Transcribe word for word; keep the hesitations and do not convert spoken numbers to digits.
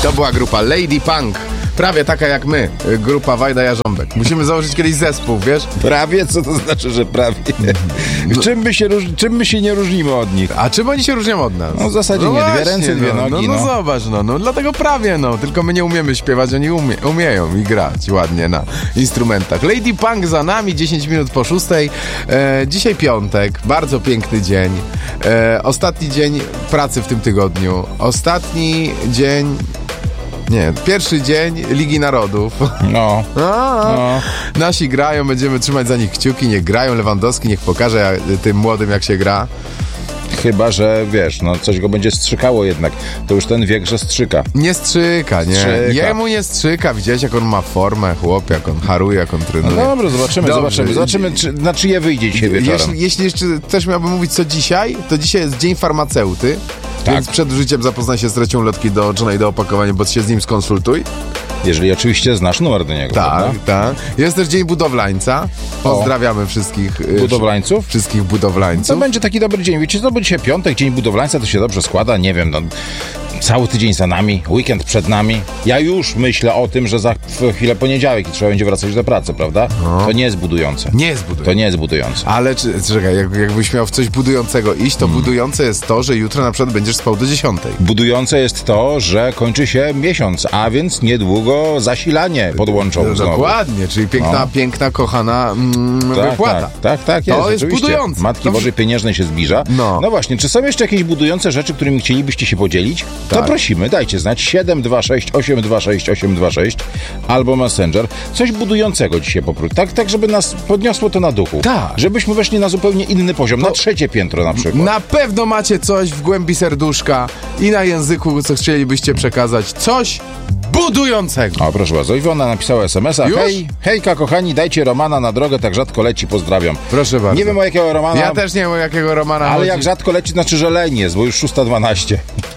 To była grupa Lady Punk. Prawie taka jak my, grupa Wajda Jarząbek. Musimy założyć kiedyś zespół, wiesz? Prawie? Co to znaczy, że prawie? No. Czym, my się róż... Czym my się nie różnimy od nich? A czym oni się różnią od nas? No w zasadzie no nie, właśnie, dwie ręce, dwie no, nogi. No, no, no. zobacz, no, no dlatego prawie, no. Tylko my nie umiemy śpiewać, oni umie, umieją i grać ładnie na instrumentach. Lady Punk za nami, dziesięć minut po szóstej. E, dzisiaj piątek, bardzo piękny dzień. E, ostatni dzień pracy w tym tygodniu. Ostatni dzień... Nie, pierwszy dzień Ligi Narodów. No. A, no. Nasi grają, będziemy trzymać za nich kciuki, niech grają. Lewandowski niech pokaże jak, tym młodym, jak się gra. Chyba, że wiesz, no coś go będzie strzykało jednak. To już ten wiek, że strzyka. Nie strzyka, nie. Strzyka. Jemu nie strzyka. Widziałeś, jak on ma formę, chłop, jak on haruje, jak on trenuje. No dobra, zobaczymy, Dobrze. zobaczymy. Zobaczymy, czy, na czyje wyjdzie dzisiaj wieczorem. Jeśli, jeśli jeszcze też miałbym mówić co dzisiaj, to dzisiaj jest dzień farmaceuty. Tak. Więc przed życiem zapoznaj się z treścią lotki dołączonej do opakowania, bo się z nim skonsultuj. Jeżeli oczywiście znasz numer do niego. Tak, prawda? tak. Jest też dzień budowlańca. Pozdrawiamy wszystkich y, Budowlańców? Wszystkich To budowlańców. będzie taki dobry dzień. Wiecie, to będzie dzisiaj piątek, dzień budowlańca, to się dobrze składa. Nie wiem, no, cały tydzień za nami, weekend przed nami. Ja już myślę o tym, że za chwilę poniedziałek i trzeba będzie wracać do pracy, prawda? No. To nie jest budujące. Nie jest budujące. To nie jest budujące. Ale czy, czekaj, jak, jakbyś miał w coś budującego iść, to hmm. budujące jest to, że jutro na przykład będziesz spał do dziesiątej. Budujące jest to, że kończy się miesiąc, a więc niedługo zasilanie podłączą No, znowu. dokładnie, czyli piękna, No. piękna, kochana mm, Tak, wypłata. tak, tak, tak jest. To jest oczywiście. budujące. Matki To w- Bożej Pieniężnej się zbliża. No. no właśnie, czy są jeszcze jakieś budujące rzeczy, którymi chcielibyście się podzielić? To Tak. prosimy, dajcie znać. siedem dwa sześć osiem dwa sześć osiem dwa sześć albo Messenger. Coś budującego dzisiaj poprosić. Tak, tak, żeby nas podniosło to na duchu. Tak. Żebyśmy weszli na zupełnie inny poziom, na trzecie piętro na przykład. Na pewno macie coś w głębi serduszka i na języku, co chcielibyście przekazać. Coś budującego. O, proszę bardzo. Iwona napisała es em es a. Już? Hej, hejka kochani, dajcie Romana na drogę, tak rzadko leci, pozdrawiam. Proszę bardzo. Nie wiem o jakiego Romana, Ja też nie wiem, o jakiego Romana ale chodzi. jak rzadko leci, znaczy, że leń jest, bo już szósta dwanaście.